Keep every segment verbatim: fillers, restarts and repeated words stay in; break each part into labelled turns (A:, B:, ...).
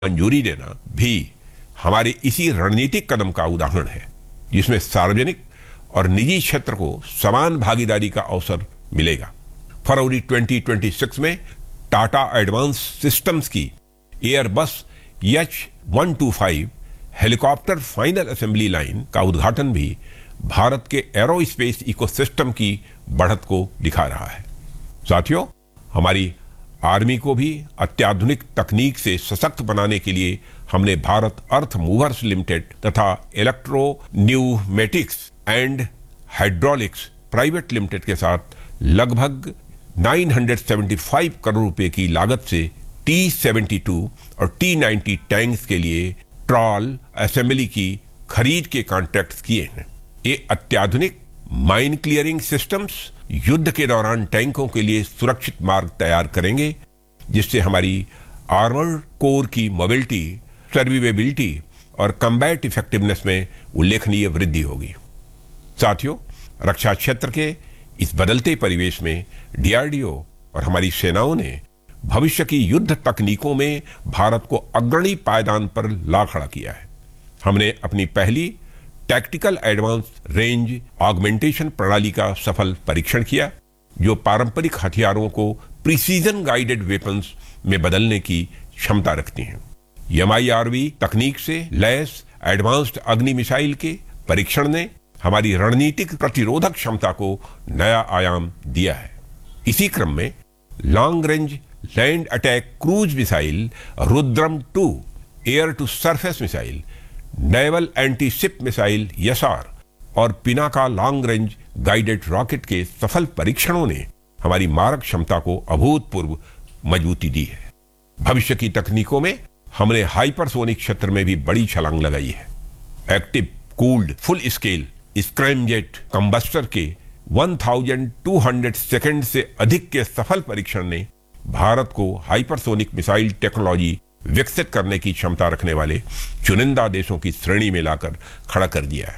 A: मंजूरी देना भी हमारे इसी रणनीतिक कदम का उदाहरण है, जिसमें सार्वजनिक और निजी क्षेत्र को समान भागीदारी का अवसर मिलेगा। फरवरी दो हज़ार छब्बीस में टाटा एडवांस सिस्टम्स की Airbus H one two five helicopter final assembly line का उद्घाटन भी भारत के एरोस्पेस इकोसिस्टम की बढ़त को दिखा रहा है। साथियों, हमारी आर्मी को भी अत्याधुनिक तकनीक से सशक्त बनाने के लिए हमने भारत अर्थ मूवर्स लिमिटेड तथा electro pneumatics and hydraulics private limited के साथ लगभग नौ सौ पचहत्तर करोड़ रुपए की लागत से टी सेवेंटी टू और टी नाइंटी टैंक्स के लिए ट्रॉल असेंबली की खरीद के कॉन्ट्रैक्ट्स किए हैं। ये अत्याधुनिक माइन क्लियरिंग सिस्टम्स युद्ध के दौरान टैंकों के लिए सुरक्षित मार्ग तैयार करेंगे, जिससे हमारी आर्मर्ड कोर की मोबिलिटी, सर्वाइवेबिलिटी और कम्बैट इफेक्टिवनेस में उल्लेखनीय वृद्धि होगी। साथियों, रक्षा क्षेत्र के इस बदलते परिवेश में डीआरडीओ और हमारी सेनाओं ने भविष्य की युद्ध तकनीकों में भारत को अग्रणी पायदान पर ला खड़ा किया है। हमने अपनी पहली टैक्टिकल एडवांस रेंज ऑगमेंटेशन प्रणाली का सफल परीक्षण किया, जो पारंपरिक हथियारों को प्रिसीजन गाइडेड वेपन्स में बदलने की क्षमता रखती हैं। एम आई आर वी तकनीक से लैस एडवांस्ड अग्नि मिसाइल के परीक्षण ने हमारी रणनीतिक प्रतिरोधक क्षमता को नया आयाम दिया है। इसी क्रम में long range land attack cruise missile Rudram to, air to surface missile, naval anti ship missile यसार और Pinaka long range guided rocket के सफल परीक्षणों ने हमारी मारक क्षमता को अभूतपूर्व मजबूती दी है। भविष्य की तकनीकों में हमने हाइपरसोनिक क्षेत्र में भी बड़ी छलांग लगाई है। Active cooled full scale scramjet combustor के बारह सौ सेकंड से अधिक के सफल परीक्षण ने भारत को हाइपरसोनिक मिसाइल टेक्नोलॉजी विकसित करने की क्षमता रखने वाले चुनिंदा देशों की श्रेणी में लाकर खड़ा कर दिया है।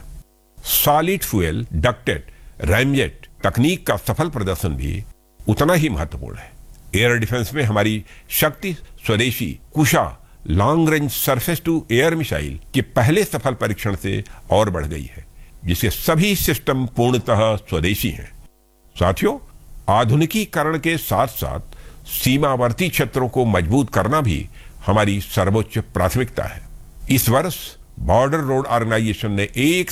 A: सॉलिड फ्यूल डक्टेड रैमजेट तकनीक का सफल प्रदर्शन भी उतना ही महत्वपूर्ण है। एयर डिफेंस में हमारी शक्ति स्वदेशी कुशा long range surface to air missile के पहले सफल परीक्षण से और बढ़ गई है, जिसके सभी सिस्टम पूर्णतः स्वदेशी हैं। साथियों, आधुनिकीकरण के साथ साथ सीमावर्ती क्षेत्रों को मजबूत करना भी हमारी सर्वोच्च प्राथमिकता है। इस वर्ष बॉर्डर रोड ऑर्गेनाइजेशन ने एक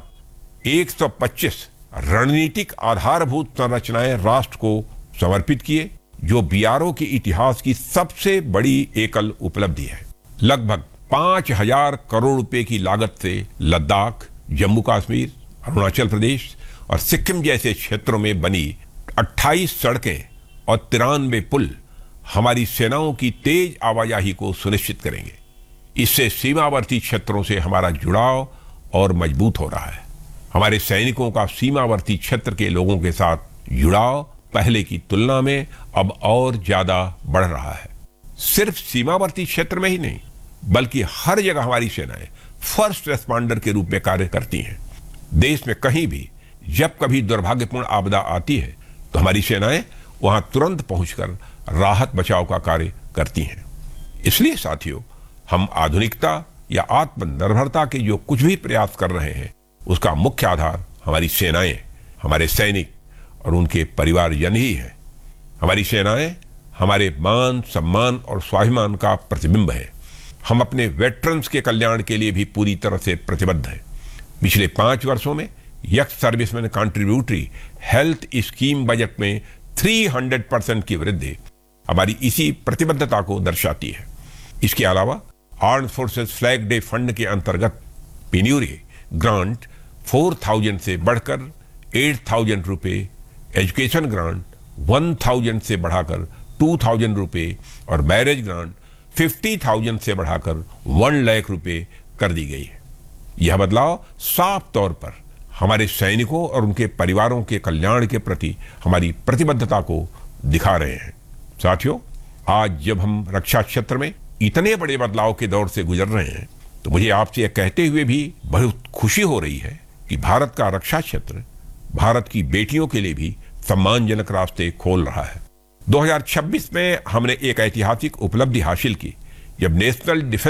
A: साथ एक सौ पच्चीस रणनीतिक आधारभूत संरचनाएं राष्ट्र को समर्पित किए, जो बीआरओ के इतिहास की सबसे बड़ी एकल उपलब्धि है। लगभग पांच हजार करोड़ रुपए की लागत से लद्दाख, जम्मू कश्मीर, अरुणाचल प्रदेश और सिक्किम जैसे क्षेत्रों में बनी अट्ठाईस सड़कें और तिरानवे पुल हमारी सेनाओं की तेज आवाजाही को सुनिश्चित करेंगे। इससे सीमावर्ती क्षेत्रों से हमारा जुड़ाव और मजबूत हो रहा है। हमारे सैनिकों का सीमावर्ती क्षेत्र के लोगों के साथ जुड़ाव पहले की तुलना में अब और ज्यादा बढ़ रहा है। सिर्फ सीमावर्ती क्षेत्र में ही नहीं, बल्कि हर जगह हमारी सेनाएं फर्स्ट रेस्पॉन्डर के रूप में कार्य करती हैं। देश में कहीं भी जब कभी दुर्भाग्यपूर्ण आपदा आती है, तो हमारी सेनाएं वहां तुरंत पहुंचकर राहत बचाव का कार्य करती हैं। इसलिए साथियों, हम आधुनिकता या आत्मनिर्भरता के जो कुछ भी प्रयास कर रहे हैं, उसका मुख्य आधार हमारी सेनाएं, हमारे सैनिक और उनके परिवारजन ही हैं। हमारी सेनाएं हमारे मान, सम्मान और स्वाभिमान का प्रतिबिंब है। हम अपने वेटरन्स के कल्याण के लिए भी पूरी तरह से प्रतिबद्ध हैं। पिछले पांच वर्षों में x serviceman contributory health scheme budget में तीन सौ परसेंट की वृद्धि हमारी इसी प्रतिबद्धता को दर्शाती है। इसके अलावा armed forces flag day fund के अंतर्गत पेन्यूरी ग्रांट चार हज़ार से बढ़कर आठ हज़ार रुपए, एजुकेशन ग्रांट एक हज़ार से बढ़ाकर दो हज़ार रुपए और मैरिज ग्रांट पचास हज़ार से बढ़ाकर एक लाख रुपए कर दी गई है। यह बदलाव साफ तौर पर हमारे सैनिकों और उनके परिवारों के कल्याण के प्रति हमारी प्रतिबद्धता को दिखा रहे हैं। साथियों, आज जब हम रक्षा क्षेत्र में इतने बड़े बदलाव के दौर से गुजर रहे हैं, तो मुझे आपसे यह कहते हुए भी बहुत खुशी हो रही है कि भारत का रक्षा क्षेत्र भारत की बेटियों के लिए भी सम्मानजनक रास्ते खोल रहा है। दो हज़ार छब्बीस में हमने एक ऐतिहासिक उपलब्धि हासिल की, जब नेशनल डिफेंस